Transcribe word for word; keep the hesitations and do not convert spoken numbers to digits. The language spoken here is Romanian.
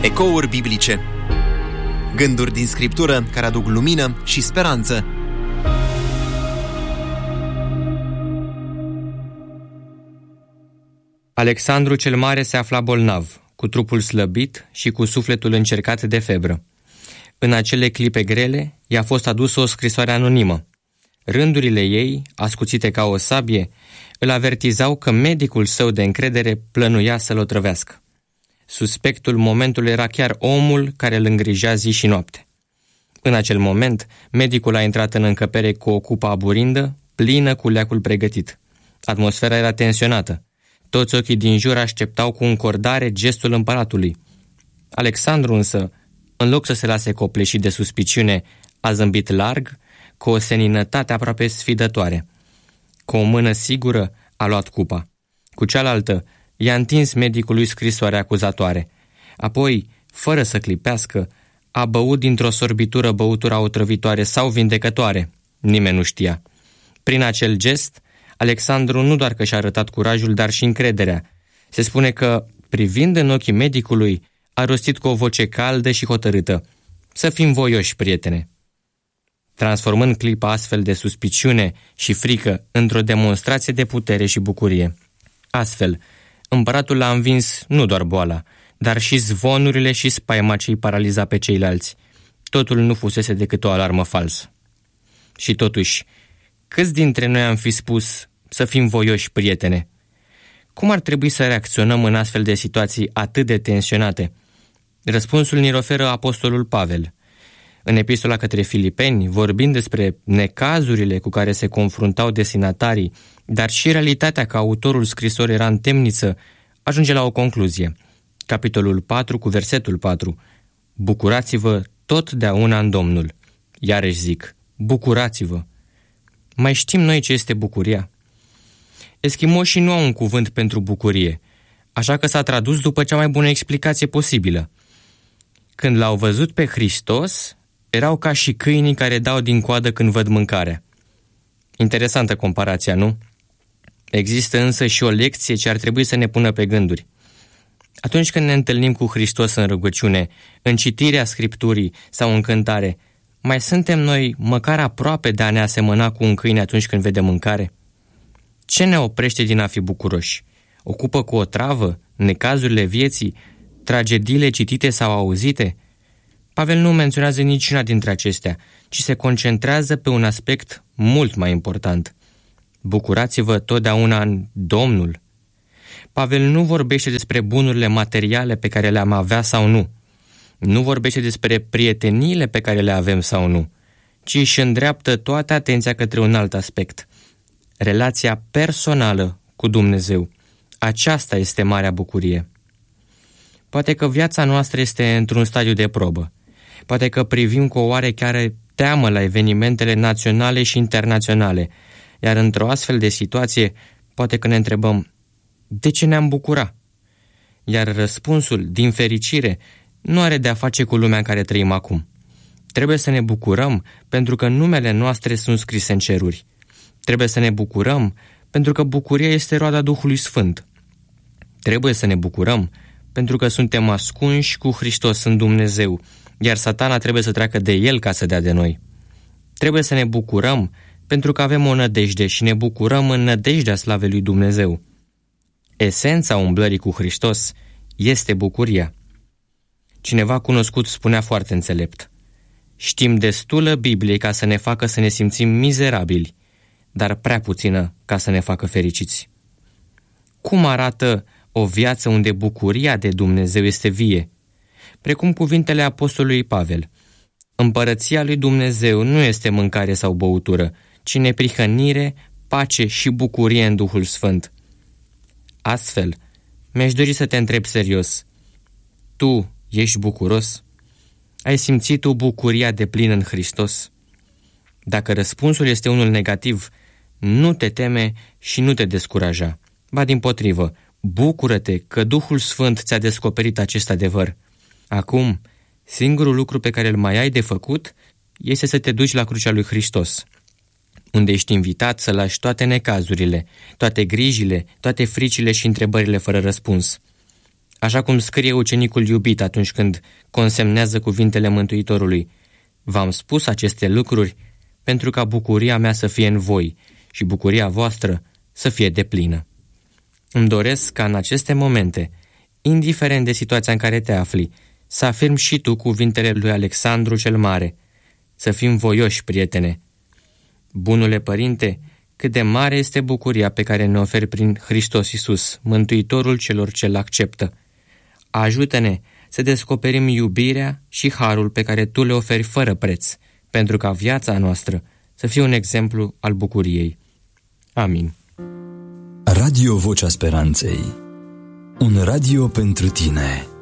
Ecouri biblice. Gânduri din Scriptură care aduc lumină și speranță. Alexandru cel Mare se afla bolnav, cu trupul slăbit și cu sufletul încercat de febră. În acele clipe grele, i-a fost adusă o scrisoare anonimă. Rândurile ei, ascuțite ca o sabie, îl avertizau că medicul său de încredere plănuia să-l otrăvească. Suspectul momentului era chiar omul care îl îngrija zi și noapte. În acel moment, medicul a intrat în încăpere cu o cupă aburindă, plină cu leacul pregătit. Atmosfera era tensionată. Toți ochii din jur așteptau cu încordare gestul împăratului. Alexandru însă, în loc să se lase copleșit de suspiciune, a zâmbit larg, cu o seninătate aproape sfidătoare. Cu o mână sigură a luat cupa. Cu cealaltă i-a întins medicului scrisoarea acuzatoare. Apoi, fără să clipească, a băut dintr-o sorbitură băutura otrăvitoare sau vindecătoare. Nimeni nu știa. Prin acel gest, Alexandru nu doar că și-a arătat curajul, dar și încrederea. Se spune că, privind în ochii medicului, a rostit cu o voce caldă și hotărâtă: „Să fim voioși, prietene!” transformând clipa astfel de suspiciune și frică într-o demonstrație de putere și bucurie. Astfel, împăratul a învins nu doar boala, dar și zvonurile și spaima ce îi paraliza pe ceilalți. Totul nu fusese decât o alarmă falsă. Și totuși, câți dintre noi am fi spus să fim voioși, prietene? Cum ar trebui să reacționăm în astfel de situații atât de tensionate? Răspunsul ni-l oferă apostolul Pavel. În epistola către Filipeni, vorbind despre necazurile cu care se confruntau destinatarii, dar și realitatea că autorul scrisorii era în temniță, ajunge la o concluzie. Capitolul patru cu versetul patru. Bucurați-vă totdeauna în Domnul. Iarăși zic, bucurați-vă. Mai știm noi ce este bucuria? Eschimoșii nu au un cuvânt pentru bucurie, așa că s-a tradus după cea mai bună explicație posibilă. Când l-au văzut pe Hristos, erau ca și câinii care dau din coadă când văd mâncarea. Interesantă comparația, nu? Există însă și o lecție ce ar trebui să ne pună pe gânduri. Atunci când ne întâlnim cu Hristos în rugăciune, în citirea Scripturii sau în cântare, mai suntem noi măcar aproape de a ne asemăna cu un câine atunci când vedem mâncare? Ce ne oprește din a fi bucuroși? O cupă cu o travă? Necazurile vieții? Tragediile citite sau auzite? Pavel nu menționează niciuna dintre acestea, ci se concentrează pe un aspect mult mai important. Bucurați-vă totdeauna în Domnul. Pavel nu vorbește despre bunurile materiale pe care le-am avea sau nu. Nu vorbește despre prieteniile pe care le avem sau nu, ci își îndreaptă toată atenția către un alt aspect. Relația personală cu Dumnezeu. Aceasta este marea bucurie. Poate că viața noastră este într-un stadiu de probă. Poate că privim cu o oarecare teamă la evenimentele naționale și internaționale, iar într-o astfel de situație, poate că ne întrebăm, de ce ne-am bucura? Iar răspunsul, din fericire, nu are de a face cu lumea în care trăim acum. Trebuie să ne bucurăm pentru că numele noastre sunt scrise în ceruri. Trebuie să ne bucurăm pentru că bucuria este roada Duhului Sfânt. Trebuie să ne bucurăm pentru că suntem ascunși cu Hristos în Dumnezeu, iar Satana trebuie să treacă de El ca să dea de noi. Trebuie să ne bucurăm pentru că avem o nădejde și ne bucurăm în nădejdea slavei lui Dumnezeu. Esența umblării cu Hristos este bucuria. Cineva cunoscut spunea foarte înțelept: știm destulă Biblie ca să ne facă să ne simțim mizerabili, dar prea puțină ca să ne facă fericiți. Cum arată o viață unde bucuria de Dumnezeu este vie? Precum cuvintele apostolului Pavel: împărăția lui Dumnezeu nu este mâncare sau băutură, ci neprihănire, pace și bucurie în Duhul Sfânt. Astfel, mi-aș dori să te întreb serios: tu ești bucuros? Ai simțit tu bucuria deplină în Hristos? Dacă răspunsul este unul negativ, nu te teme și nu te descuraja. Ba dimpotrivă, bucură-te că Duhul Sfânt ți-a descoperit acest adevăr. Acum, singurul lucru pe care îl mai ai de făcut este să te duci la crucea lui Hristos, unde ești invitat să lași toate necazurile, toate grijile, toate fricile și întrebările fără răspuns. Așa cum scrie ucenicul iubit atunci când consemnează cuvintele Mântuitorului: v-am spus aceste lucruri pentru ca bucuria mea să fie în voi și bucuria voastră să fie deplină. Îmi doresc ca în aceste momente, indiferent de situația în care te afli, să afirmi și tu cuvintele lui Alexandru cel Mare: să fim voioși, prietene. Bunule Părinte, cât de mare este bucuria pe care ne oferi prin Hristos Iisus, Mântuitorul celor ce l acceptă. Ajută-ne să descoperim iubirea și harul pe care Tu le oferi fără preț, pentru ca viața noastră să fie un exemplu al bucuriei. Amin. Radio Vocea Speranței. Un radio pentru tine.